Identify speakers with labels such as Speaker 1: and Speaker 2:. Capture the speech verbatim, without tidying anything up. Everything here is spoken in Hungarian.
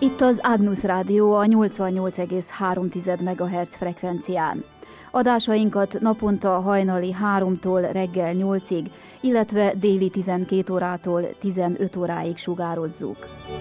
Speaker 1: Itt az Agnus Rádió a nyolcvannyolc egész három megahertz frekvencián. Adásainkat naponta hajnali háromtól reggel nyolcig, illetve déli tizenkét órától tizenöt óráig sugározzuk.